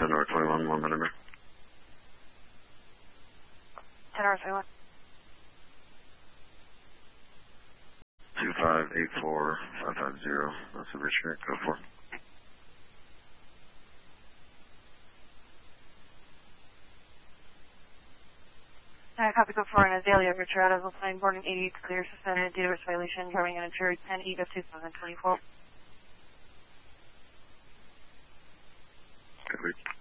North 21, 1 minute. 10 North 21. 2584550. That's a Richmond. Go for it. Copy code 4 in Azalea, Richard Adams, flying boarding 88 clear, suspended database violation, driving an insured 10E of 2024. Good week.